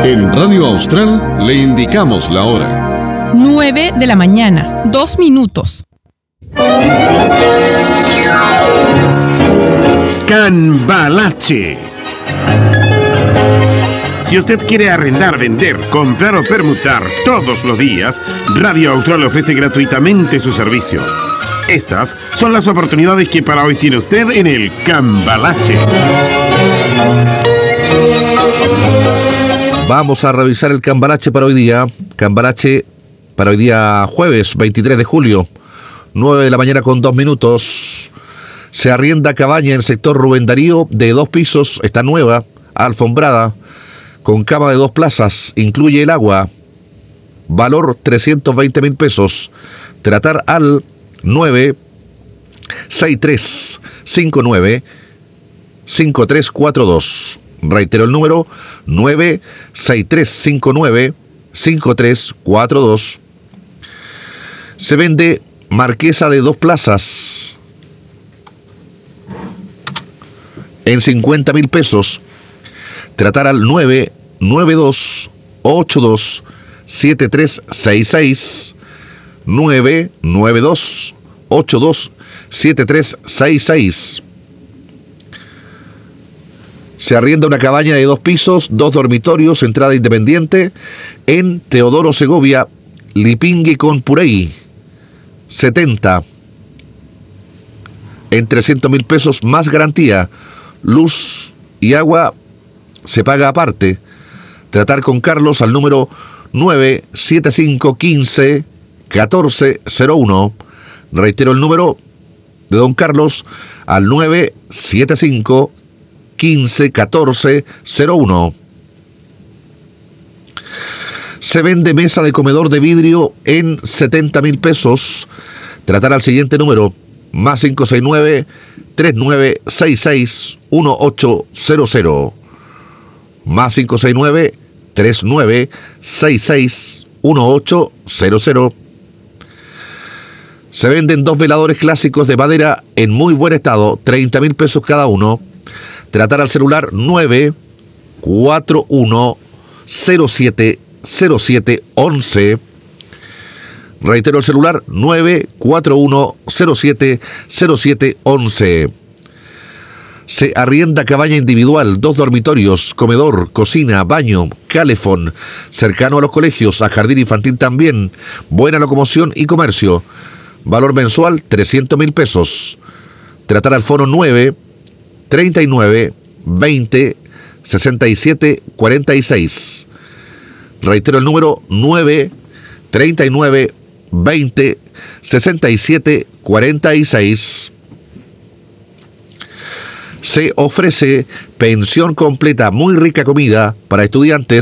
En Radio Austral le indicamos la hora. 9 de la mañana, 2 minutos. Cambalache. Si usted quiere arrendar, vender, comprar o permutar todos los días, Radio Austral ofrece gratuitamente sus servicios. Estas son las oportunidades que para hoy tiene usted en el Cambalache. Vamos a revisar el Cambalache para hoy día. Cambalache para hoy día jueves 23 de julio, 9 de la mañana con 2 minutos. Se arrienda cabaña en el sector Rubén Darío de 2 pisos, está nueva, alfombrada, con cama de 2 plazas, incluye el agua. Valor 320,000 pesos. Tratar al 96359-5342. Reitero el número 96359-5342. Se vende marquesa de 2 plazas en 50,000 pesos. Tratar al 992-82-7366. 992-82-7366. Se arrienda una cabaña de 2 pisos, 2 dormitorios, entrada independiente, en Teodoro Segovia, Lipingue con Purey. 70. En 300,000 pesos más garantía. Luz y agua se paga aparte. Tratar con Carlos al número 97515-1401. Reitero el número de don Carlos al 97515-1401. Se vende mesa de comedor de vidrio en 70,000 pesos. Tratar al siguiente número, más 569-3966-1800. Más 569-3966-1800. Se venden 2 veladores clásicos de madera en muy buen estado, 30,000 pesos cada uno. Tratar al celular 941-07-07-11. Reitero el celular 941-07-07-11. Se arrienda cabaña individual, 2 dormitorios, comedor, cocina, baño, calefón, cercano a los colegios, a jardín infantil también, buena locomoción y comercio. Valor mensual 300,000 pesos. Tratar al fono 939-20-67-46. Reitero el número 939-20-67-46. Se ofrece pensión completa, muy rica comida para estudiantes